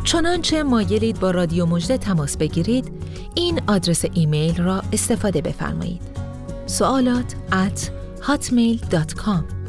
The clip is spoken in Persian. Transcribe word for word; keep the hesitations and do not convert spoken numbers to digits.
چنانچه مایلید با رادیو مژده تماس بگیرید، این آدرس ایمیل را استفاده بفرمایید: سوالات ات هاتمیل دات کام.